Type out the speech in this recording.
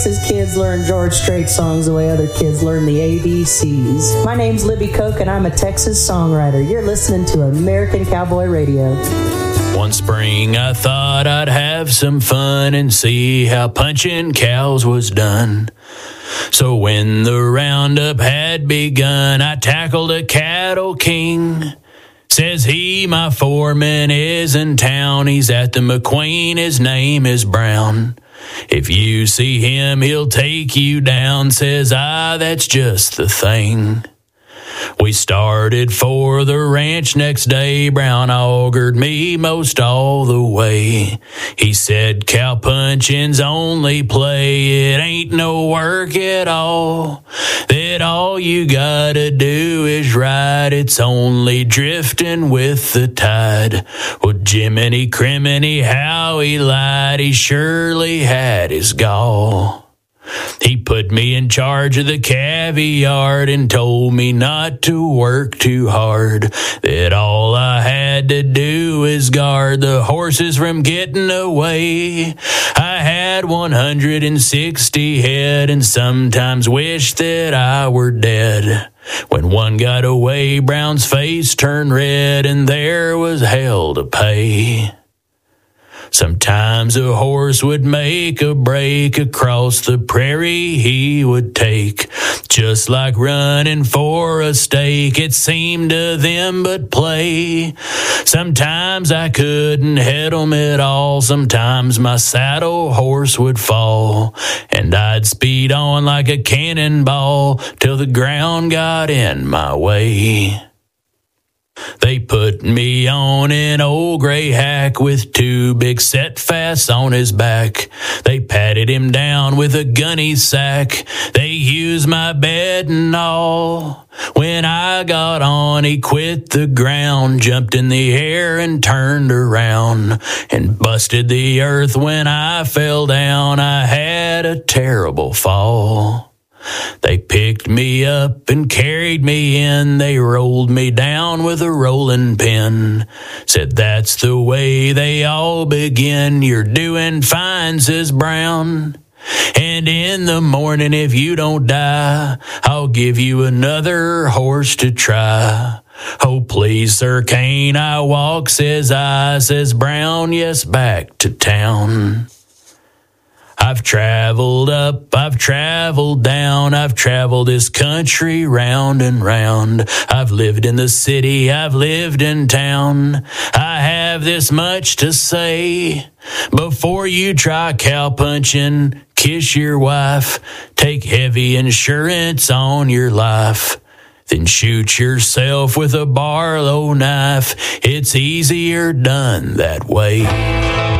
Kids learn George Strait songs the way other kids learn the ABCs. My name's Libby Koch, and I'm a Texas songwriter. You're listening to American Cowboy Radio. One spring I thought I'd have some fun and see how punching cows was done. So when the roundup had begun, I tackled a cattle king. Says he, my foreman, is in town. He's at the McQueen, his name is Brown. If you see him, he'll take you down. Says I, that's just the thing. We started for the ranch next day. Brown augured me most all the way. He said, cow punching's only play. It ain't no work at all. That all you gotta do is ride. It's only drifting with the tide. Well, Jiminy Criminy, how he lied. He surely had his gall. He put me in charge of the caviar and told me not to work too hard, that all I had to do is guard the horses from getting away. I had 160 head and sometimes wished that I were dead. When one got away, Brown's face turned red and there was hell to pay. Sometimes a horse would make a break across the prairie he would take, just like running for a stake. It seemed to them but play. Sometimes I couldn't head 'em at all. Sometimes my saddle horse would fall, and I'd speed on like a cannonball till the ground got in my way. They put me on an old gray hack with two big set fasts on his back. They patted him down with a gunny sack. They used my bed and all. When I got on, he quit the ground, jumped in the air and turned around, and busted the earth when I fell down. I had a terrible fall. They picked me up and carried me in. They rolled me down with a rolling pin. Said that's the way they all begin. You're doing fine, says Brown. And in the morning, if you don't die, I'll give you another horse to try. Oh, please, sir, can't I walk, says I, says Brown, yes, back to town. I've traveled up, I've traveled down, I've traveled this country round and round. I've lived in the city, I've lived in town. I have this much to say. Before you try cow punching, kiss your wife. Take heavy insurance on your life. Then shoot yourself with a Barlow knife. It's easier done that way.